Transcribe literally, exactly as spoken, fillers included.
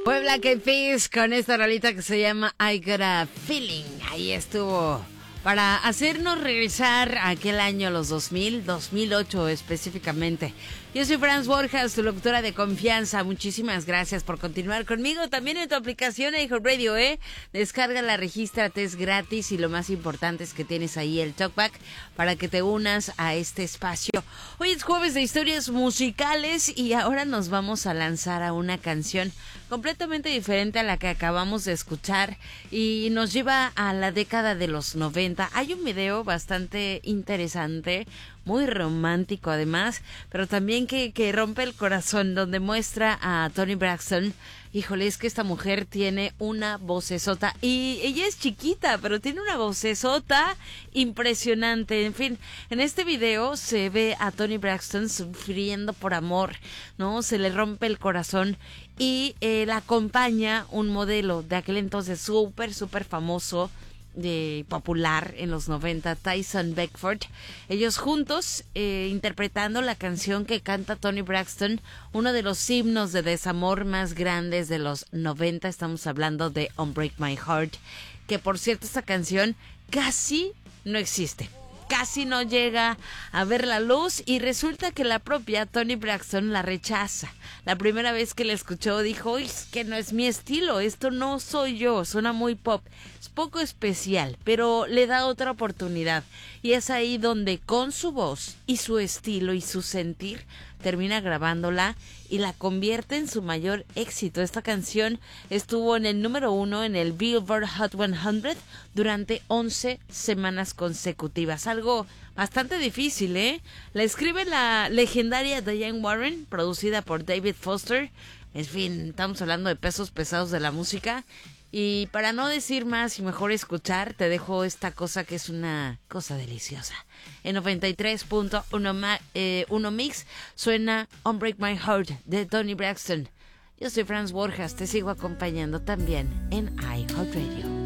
Black Eyed Peas con esta rolita que se llama I Got a Feeling. Ahí estuvo para hacernos regresar a aquel año, los dos mil, dos mil ocho específicamente. Yo soy Franz Borjas, tu locutora de confianza. Muchísimas gracias por continuar conmigo. También en tu aplicación iHeartRadio, ¿eh? Descárgala, regístrate, es gratis. Y lo más importante es que tienes ahí el talkback para que te unas a este espacio. Hoy es jueves de historias musicales y ahora nos vamos a lanzar a una canción completamente diferente a la que acabamos de escuchar y nos lleva a la década de los noventa. Hay un video bastante interesante, muy romántico además, pero también que, que rompe el corazón, donde muestra a Toni Braxton. Híjole, es que esta mujer tiene una vocesota y ella es chiquita, pero tiene una vocesota impresionante. En fin, en este video se ve a Toni Braxton sufriendo por amor, ¿no? Se le rompe el corazón y eh, la acompaña un modelo de aquel entonces súper, súper famoso, de popular en los noventa, Tyson Beckford. Ellos juntos eh, interpretando la canción que canta Toni Braxton, uno de los himnos de desamor más grandes de los noventa. Estamos hablando de Unbreak My Heart, que por cierto esta canción casi no existe, casi no llega a ver la luz y resulta que la propia Toni Braxton la rechaza. La primera vez que la escuchó dijo, uy, es que no es mi estilo, esto no soy yo, suena muy pop, es poco especial, pero le da otra oportunidad. Y es ahí donde con su voz y su estilo y su sentir termina grabándola y la convierte en su mayor éxito. Esta canción estuvo en el número uno en el Billboard Hot cien durante once semanas consecutivas. Algo bastante difícil, ¿eh? La escribe la legendaria Diane Warren, producida por David Foster. En fin, estamos hablando de pesos pesados de la música. Y para no decir más y mejor escuchar, te dejo esta cosa que es una cosa deliciosa. En noventa y tres punto uno eh, Mix suena Unbreak My Heart de Toni Braxton. Yo soy Franz Borjas, te sigo acompañando también en iHeartRadio.